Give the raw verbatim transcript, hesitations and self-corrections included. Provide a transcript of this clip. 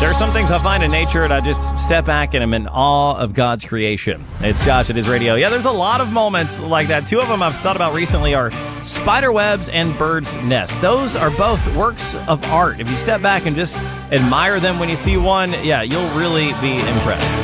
There are some things I find in nature and I just step back and I'm in awe of God's creation. It's Josh at His Radio. Yeah, there's a lot of moments like that. Two of them I've thought about recently are spider webs and birds' nests. Those are both works of art. If you step back and just admire them when you see one, yeah, you'll really be impressed.